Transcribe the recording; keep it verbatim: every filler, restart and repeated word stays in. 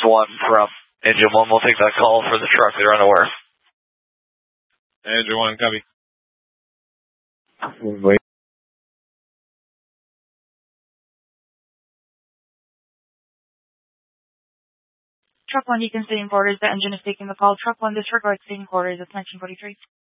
one from Engine one. We'll take that call for the truck. They're unaware. Engine one, copy. Wait. Truck one, you can stay in quarters. The engine is taking the call. Truck one, disregard staying in quarters. It's nineteen forty-three.